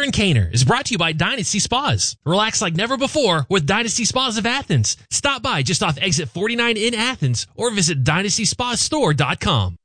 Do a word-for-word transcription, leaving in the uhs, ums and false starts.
and Caner is brought to you by Dynasty Spas. Relax like never before with Dynasty Spas of Athens. Stop by just off exit forty-nine in Athens or visit dynasty spa store dot com.